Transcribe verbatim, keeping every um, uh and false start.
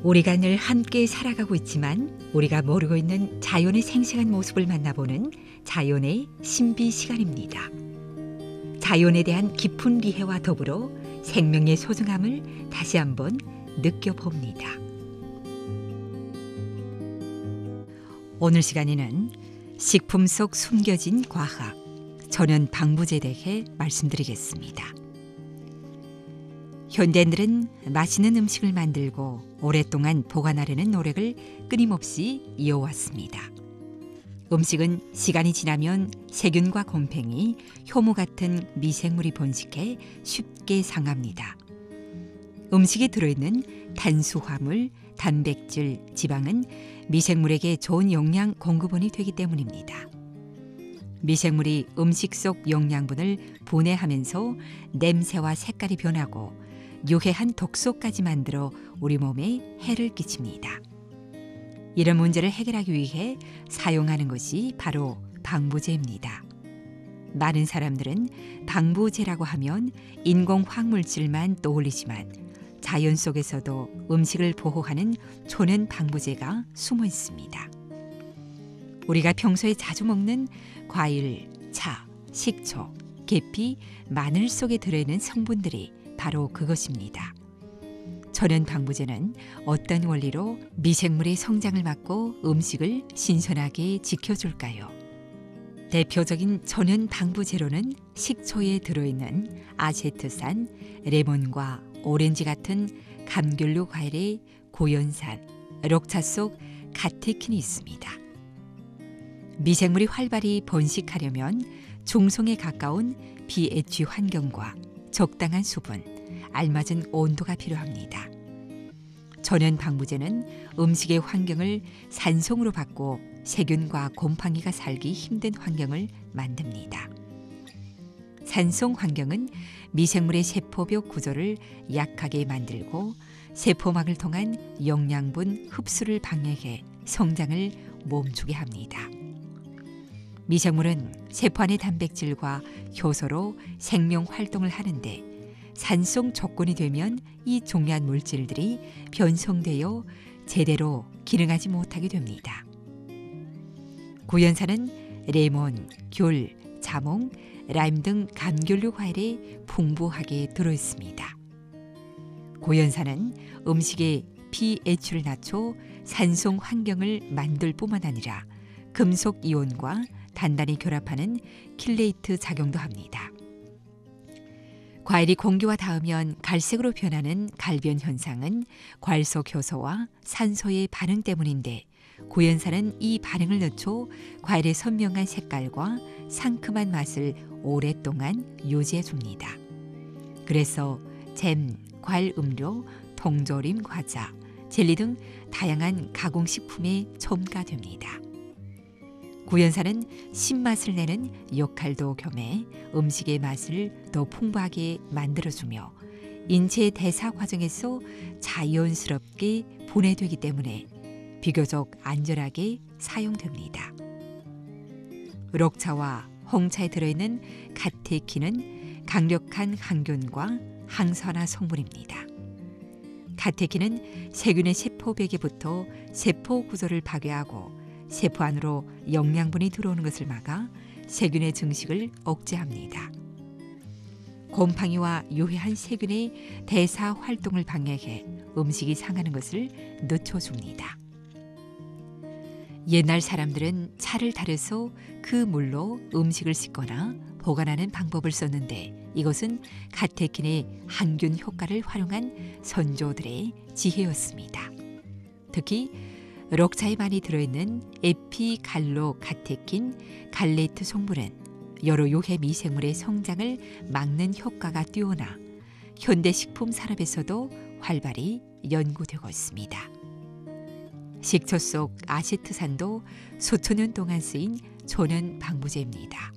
우리가 늘 함께 살아가고 있지만 우리가 모르고 있는 자연의 생생한 모습을 만나보는 자연의 신비 시간입니다. 자연에 대한 깊은 이해와 더불어 생명의 소중함을 다시 한번 느껴봅니다. 오늘 시간에는 식품 속 숨겨진 과학, 천연 방부제에 대해 말씀드리겠습니다. 현대인들은 맛있는 음식을 만들고 오랫동안 보관하려는 노력을 끊임없이 이어왔습니다. 음식은 시간이 지나면 세균과 곰팡이, 효모 같은 미생물이 번식해 쉽게 상합니다. 음식에 들어있는 탄수화물, 단백질, 지방은 미생물에게 좋은 영양 공급원이 되기 때문입니다. 미생물이 음식 속 영양분을 분해하면서 냄새와 색깔이 변하고 유해한 독소까지 만들어 우리 몸에 해를 끼칩니다. 이런 문제를 해결하기 위해 사용하는 것이 바로 방부제입니다. 많은 사람들은 방부제라고 하면 인공 화학물질만 떠올리지만 자연 속에서도 음식을 보호하는 천연 방부제가 숨어 있습니다. 우리가 평소에 자주 먹는 과일, 차, 식초, 계피, 마늘 속에 들어있는 성분들이 바로 그것입니다. 천연 방부제는 어떤 원리로 미생물의 성장을 막고 음식을 신선하게 지켜줄까요? 대표적인 천연 방부제로는 식초에 들어있는 아세트산, 레몬과 오렌지 같은 감귤류 과일의 고연산, 녹차 속 가테킨이 있습니다. 미생물이 활발히 번식하려면 중성에 가까운 pH 환경과 적당한 수분, 알맞은 온도가 필요합니다. 천연 방부제는 음식의 환경을 산성으로 바꿔 세균과 곰팡이가 살기 힘든 환경을 만듭니다. 산성 환경은 미생물의 세포벽 구조를 약하게 만들고 세포막을 통한 영양분 흡수를 방해해 성장을 멈추게 합니다. 미생물은 세포 안의 단백질과 효소로 생명 활동을 하는데 산성 조건이 되면 이 중요한 물질들이 변성되어 제대로 기능하지 못하게 됩니다. 구연산은 레몬, 귤, 자몽, 라임 등 감귤류 과일에 풍부하게 들어있습니다. 고연산은 음식의 pH를 낮춰 산성 환경을 만들 뿐만 아니라 금속 이온과 단단히 결합하는 킬레이트 작용도 합니다. 과일이 공기와 닿으면 갈색으로 변하는 갈변 현상은 과일 속 효소와 산소의 반응 때문인데 구연산은 이 반응을 늦춰 과일의 선명한 색깔과 상큼한 맛을 오랫동안 유지해 줍니다. 그래서 잼, 과일 음료, 통조림 과자, 젤리 등 다양한 가공식품에 첨가됩니다. 구연산은 신맛을 내는 역할도 겸해 음식의 맛을 더 풍부하게 만들어주며 인체의 대사 과정에서 자연스럽게 분해되기 때문에 비교적 안전하게 사용됩니다. 녹차와 홍차에 들어있는 가테킨은 강력한 항균과 항산화 성분입니다. 가테킨은 세균의 세포벽에 붙어 세포 구조를 파괴하고 세포 안으로 영양분이 들어오는 것을 막아 세균의 증식을 억제합니다. 곰팡이와 유해한 세균의 대사 활동을 방해해 음식이 상하는 것을 늦춰줍니다. 옛날 사람들은 차를 달여서 그 물로 음식을 씻거나 보관하는 방법을 썼는데 이것은 가테킨의 항균 효과를 활용한 선조들의 지혜였습니다. 특히 녹차에 많이 들어있는 에피갈로가테킨, 갈레이트 성분은 여러 유해 미생물의 성장을 막는 효과가 뛰어나 현대 식품 산업에서도 활발히 연구되고 있습니다. 식초 속 아세트산도 수천 년 동안 쓰인 천연 방부제입니다.